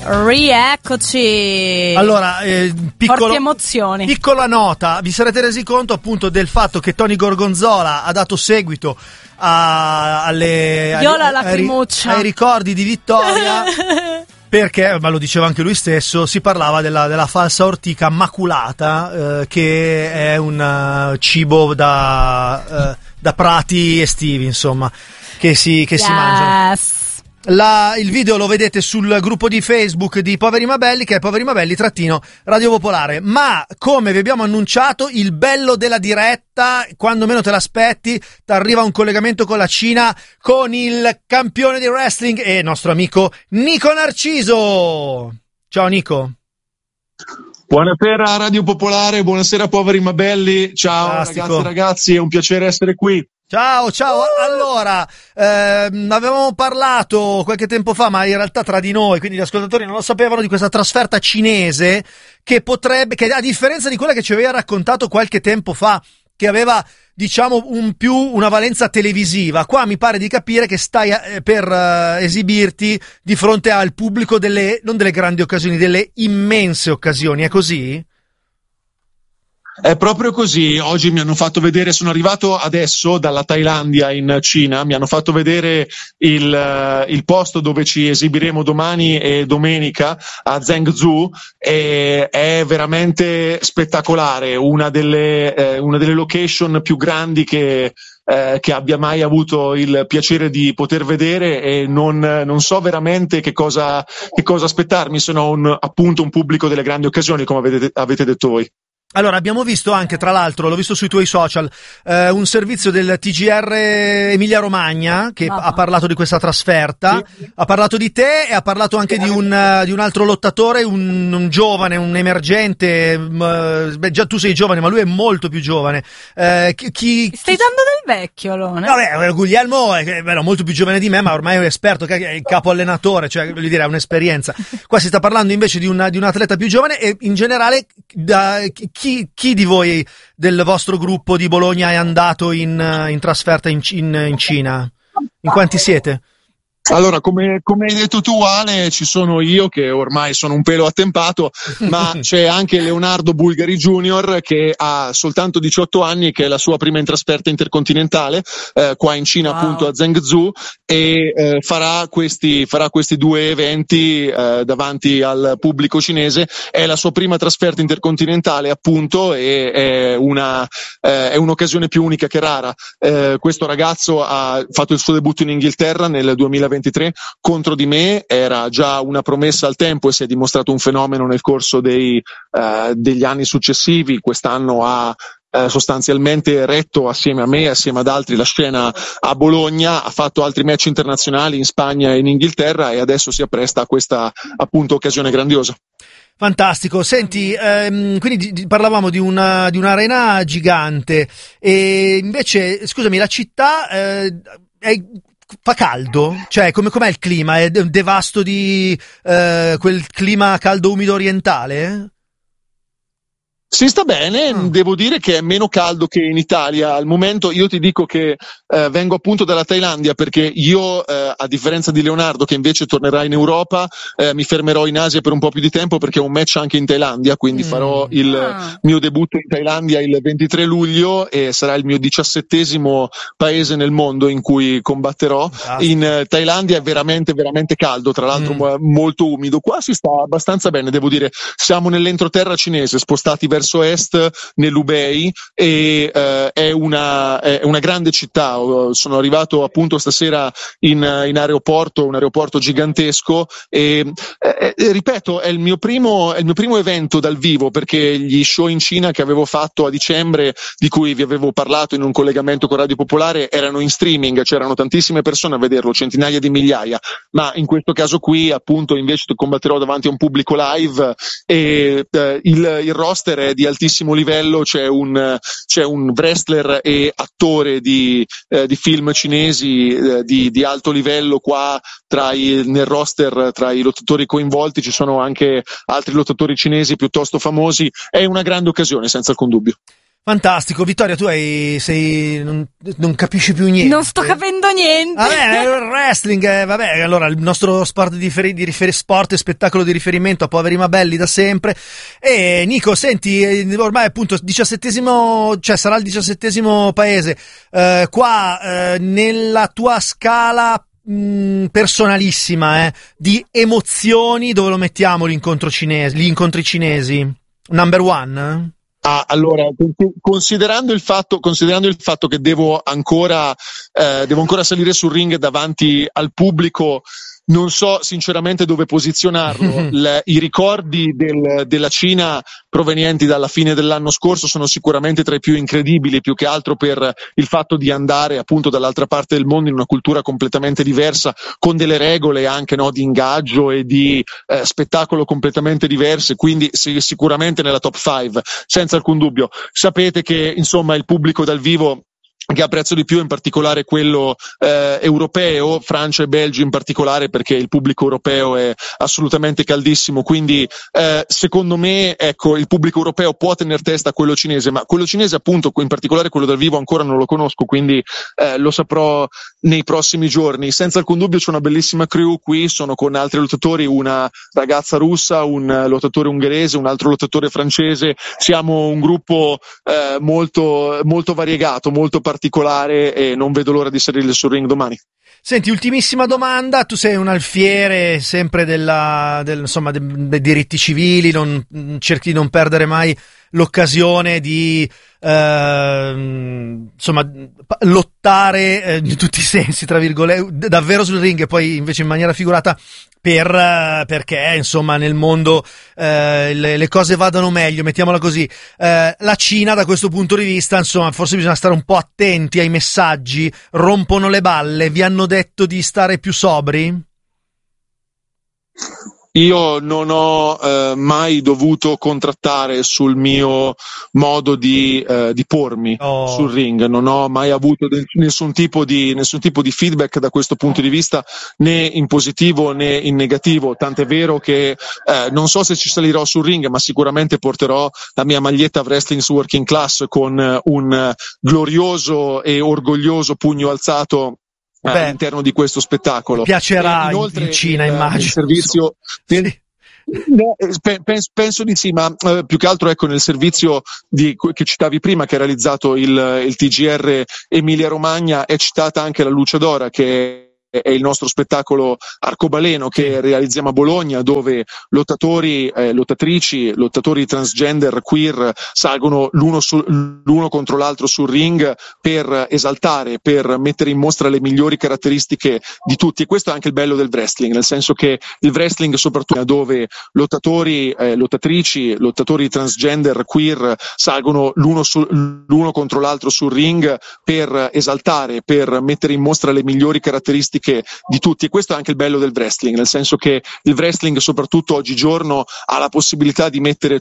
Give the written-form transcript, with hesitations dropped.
Rieccoci. Allora, forti emozioni. Piccola nota, vi sarete resi conto appunto del fatto che Tony Gorgonzola ha dato seguito ai ricordi di Vittoria perché, ma lo diceva anche lui stesso, si parlava della falsa ortica maculata, che è un cibo da prati estivi, insomma, che si mangiano. Il video lo vedete sul gruppo di Facebook di Poveri Ma Belli, che è Poveri Ma Belli _Radio Popolare. Ma come vi abbiamo annunciato, il bello della diretta, quando meno te l'aspetti, t'arriva un collegamento con la Cina, con il campione di wrestling e nostro amico Nico Narciso. Ciao Nico. Buonasera Radio Popolare, buonasera Poveri Ma Belli. Ciao. Fantastico. Ragazzi e ragazzi, è un piacere essere qui. Ciao. Allora, avevamo parlato qualche tempo fa, ma in realtà tra di noi, quindi gli ascoltatori non lo sapevano, di questa trasferta cinese che a differenza di quella che ci aveva raccontato qualche tempo fa, che aveva, diciamo, una valenza televisiva, qua mi pare di capire che stai per esibirti di fronte al pubblico non delle grandi occasioni, delle immense occasioni, è così? È proprio così. Oggi mi hanno fatto vedere, sono arrivato adesso dalla Thailandia in Cina, mi hanno fatto vedere il posto dove ci esibiremo domani e domenica a Zhengzhou, e è veramente spettacolare, una delle location più grandi che abbia mai avuto il piacere di poter vedere, e non so veramente che cosa aspettarmi. Sono appunto un pubblico delle grandi occasioni, come avete detto voi. Allora, abbiamo visto anche, tra l'altro, l'ho visto sui tuoi social, un servizio del TGR Emilia Romagna che ha parlato di questa trasferta, sì. Ha parlato di te e ha parlato anche di un altro lottatore, un giovane, un emergente, già tu sei giovane, ma lui è molto più giovane. Stai dando del vecchio, allora? Vabbè, Guglielmo è molto più giovane di me, ma ormai è un esperto, è il capo allenatore, cioè, voglio dire, ha un'esperienza. Qua si sta parlando invece di un atleta più giovane, e in generale, chi di voi del vostro gruppo di Bologna è andato in trasferta in Cina? In quanti siete? Allora, come hai detto tu, Ale, ci sono io che ormai sono un pelo attempato, ma c'è anche Leonardo Bulgari Junior che ha soltanto 18 anni e che è la sua prima in trasferta intercontinentale qua in Cina, appunto a Zhengzhou, e farà questi due eventi davanti al pubblico cinese. È la sua prima trasferta intercontinentale, appunto, e è un'occasione più unica che rara. Questo ragazzo ha fatto il suo debutto in Inghilterra nel 2023 contro di me, era già una promessa al tempo e si è dimostrato un fenomeno nel corso degli anni successivi. Quest'anno ha sostanzialmente retto assieme a me e assieme ad altri la scena a Bologna, ha fatto altri match internazionali in Spagna e in Inghilterra, e adesso si appresta a questa, appunto, occasione grandiosa. Fantastico. Senti, quindi parlavamo di un'arena gigante, e invece, scusami, la città fa caldo? Cioè, com'è il clima? È un devasto di quel clima caldo umido orientale? Si sta bene, devo dire che è meno caldo che in Italia al momento. Io ti dico che vengo appunto dalla Thailandia, perché io, a differenza di Leonardo che invece tornerà in Europa, mi fermerò in Asia per un po' più di tempo, perché ho un match anche in Thailandia, quindi farò il mio debutto in Thailandia il 23 luglio e sarà il mio 17° paese nel mondo in cui combatterò. In Thailandia è veramente veramente caldo, tra l'altro molto umido. Qua si sta abbastanza bene, devo dire. Siamo nell'entroterra cinese, spostati verso est, nell'Hubei, e è una grande città. Sono arrivato appunto stasera in aeroporto, un aeroporto gigantesco, e ripeto, è il mio primo evento dal vivo, perché gli show in Cina che avevo fatto a dicembre, di cui vi avevo parlato in un collegamento con Radio Popolare, erano in streaming, c'erano tantissime persone a vederlo, centinaia di migliaia, ma in questo caso qui appunto invece combatterò davanti a un pubblico live, e il roster è di altissimo livello. C'è un wrestler e attore di film cinesi di alto livello qua nel roster. Tra i lottatori coinvolti ci sono anche altri lottatori cinesi piuttosto famosi. È una grande occasione, senza alcun dubbio. Fantastico, Vittoria, tu non capisci più niente. Non sto capendo niente. Vabbè, il wrestling, vabbè, allora il nostro sport sport e spettacolo di riferimento a poveri ma belli da sempre. E Nico, senti, ormai appunto 17esimo, cioè sarà il 17esimo paese. Qua nella tua scala personalissima di emozioni, dove lo mettiamo gli incontri cinesi? Number one? Allora, considerando il fatto che devo ancora salire sul ring davanti al pubblico, non so sinceramente dove posizionarlo. I ricordi della Cina provenienti dalla fine dell'anno scorso sono sicuramente tra i più incredibili, più che altro per il fatto di andare appunto dall'altra parte del mondo in una cultura completamente diversa, con delle regole anche di ingaggio e di spettacolo completamente diverse, quindi sicuramente nella top 5, senza alcun dubbio. Sapete che insomma il pubblico dal vivo che apprezzo di più, in particolare quello europeo, Francia e Belgio in particolare, perché il pubblico europeo è assolutamente caldissimo, quindi secondo me, ecco, il pubblico europeo può tener testa a quello cinese, ma quello cinese appunto, in particolare quello dal vivo, ancora non lo conosco, quindi lo saprò nei prossimi giorni. Senza alcun dubbio c'è una bellissima crew qui, sono con altri lottatori, una ragazza russa, un lottatore ungherese, un altro lottatore francese, siamo un gruppo molto, molto variegato, molto particolare, e non vedo l'ora di salire sul ring domani. Senti, ultimissima domanda, tu sei un alfiere sempre dei diritti civili, cerchi di non perdere mai l'occasione di lottare in tutti i sensi, tra virgolette, davvero sul ring, e poi invece in maniera figurata perché insomma nel mondo le cose vadano meglio, mettiamola così. La Cina da questo punto di vista, insomma, forse bisogna stare un po' attenti ai messaggi, rompono le balle, vi hanno detto di stare più sobri? Io non ho mai dovuto contrattare sul mio modo di pormi sul ring, non ho mai avuto nessun tipo di feedback da questo punto di vista, né in positivo né in negativo, tant'è vero che non so se ci salirò sul ring, ma sicuramente porterò la mia maglietta Wrestling's Working Class con un glorioso e orgoglioso pugno alzato all'interno di questo spettacolo. Piacerà in Cina, immagino. Il servizio penso di sì, ma più che altro ecco, nel servizio che citavi prima, che ha realizzato il TGR Emilia Romagna, è citata anche la Luce d'Ora, che è il nostro spettacolo arcobaleno che realizziamo a Bologna, dove lottatori, lottatrici, lottatori transgender, queer salgono l'uno contro l'altro sul ring per esaltare, per mettere in mostra le migliori caratteristiche di tutti, e questo è anche il bello del wrestling, nel senso che il wrestling, soprattutto dove lottatori, lottatrici, lottatori transgender, queer salgono l'uno contro l'altro sul ring per esaltare, per mettere in mostra le migliori caratteristiche di tutti, e questo è anche il bello del wrestling, nel senso che il wrestling soprattutto oggigiorno ha la possibilità di mettere